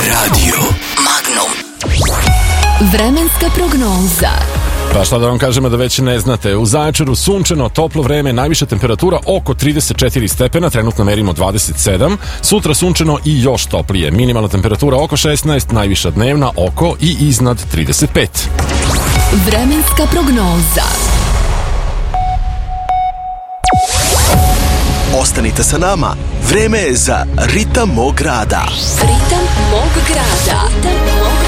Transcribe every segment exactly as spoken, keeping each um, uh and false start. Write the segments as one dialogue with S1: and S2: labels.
S1: Radio Magnum.
S2: Vremenska prognoza.
S3: Pa šta da vam kažemo da već ne znate. U Zaječaru sunčano, toplo vreme, najviša temperatura oko trideset četiri stepena, trenutno merimo dvadeset sedam. Sutra sunčano i još toplije. Minimalna temperatura oko šesnaest, najviša dnevna oko i iznad trideset pet.
S2: Vremenska prognoza.
S1: Ostanite sa nama. Vreme je za Ritam mog grada.
S2: Ritam mog grada. Ritam mog grada.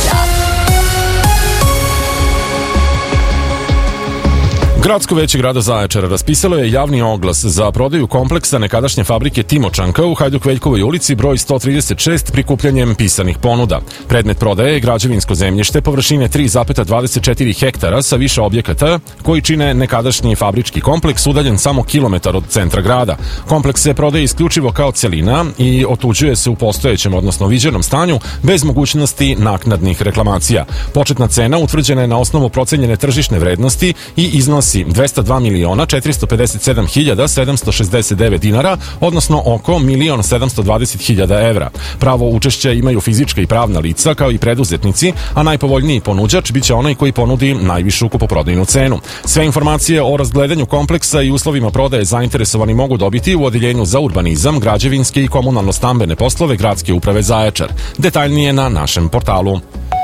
S3: Gradsko veće grada Zaječara raspisalo je javni oglas za prodaju kompleksa nekadašnje fabrike Timočanka u Hajduk-Veljkovoj ulici broj sto trideset šest prikupljanjem pisanih ponuda. Predmet prodaje je građevinsko zemljište površine tri zarez dvadeset četiri hektara sa više objekata koji čine nekadašnji fabrički kompleks udaljen samo kilometar od centra grada. Kompleks se prodaje isključivo kao celina i otuđuje se u postojećem, odnosno viđenom stanju bez mogućnosti naknadnih reklamacija. Početna cena utvrđena je na osnovu procenjene tržišne vrednosti i iznosi dvesta dva miliona četiristo pedeset sedam hiljada sedamsto šezdeset devet dinara, odnosno oko milion sedamsto dvadeset hiljada evra. Pravo učešća imaju fizička i pravna lica kao i preduzetnici, a najpovoljniji ponuđač biće onaj koji ponudi najvišu kupoprodajnu cenu. Sve informacije o razgledanju kompleksa i uslovima prodaje zainteresovani mogu dobiti u Odeljenju za urbanizam, građevinske i komunalno-stambene poslove Gradske uprave Zaječar. Detaljnije na našem portalu.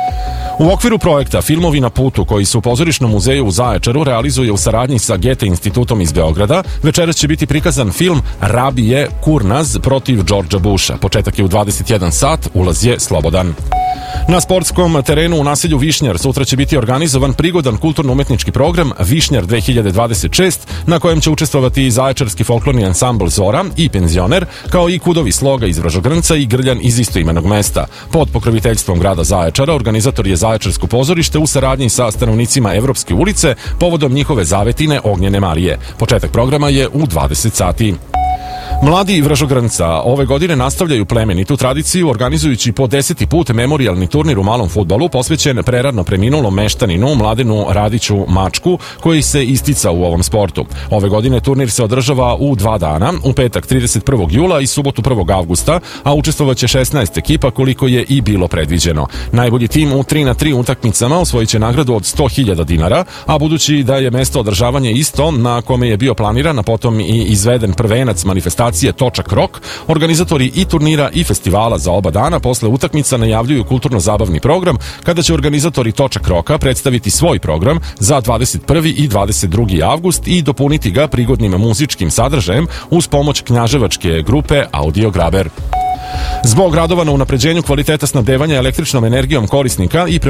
S3: U okviru projekta Filmovi na putu, koji se u Pozorišnom muzeju u Zaječaru realizuje u saradnji sa Gete institutom iz Beograda, večeras će biti prikazan film Rabije Kurnaz protiv Džordža Busha. Početak je u dvadeset jedan sat, ulaz je slobodan. Na sportskom terenu u naselju Višnjar sutra će biti organizovan prigodan kulturno-umetnički program Višnjar dve hiljade dvadeset šest, na kojem će učestvovati i Zaječarski folklorni ansambl Zora i Penzioner, kao i Kudovi Sloga iz Vražogrnca i Grljan iz istoimenog mesta. Pod pokroviteljstvom grada Zaječara organizator je Zaječarsko pozorište u saradnji sa stanovnicima Evropske ulice povodom njihove zavetine Ognjene Marije. Početak programa je u dvadeset sati. Mladi Vražogrnca ove godine nastavljaju plemenitu tradiciju organizujući po deseti put memorijalni turnir u malom fudbalu posvećen prerano preminulom meštaninu Mladenu Radiću Mačku, koji se istica u ovom sportu. Ove godine turnir se održava u dva dana, u petak trideset prvog jula i subotu prvog avgusta, a učestvovaće šesnaest ekipa koliko je i bilo predviđeno. Najbolji tim u tri na tri utakmicama osvojit će nagradu od sto hiljada dinara, a budući da je mesto održavanja isto na kome je bio planiran, a potom i izveden prvenac manifestacije Točak Rok, organizatori i turnira i festivala za oba dana posle utakmica najavljuju kulturno-zabavni program, kada će organizatori Točak Roka predstaviti svoj program za dvadeset prvi i dvadeset drugi avgust i dopuniti ga prigodnim muzičkim sadržajem uz pomoć knjaževačke grupe Audio Graber. Zbog radova na unapređenju kvaliteta snabdevanja električnom energijom korisnika i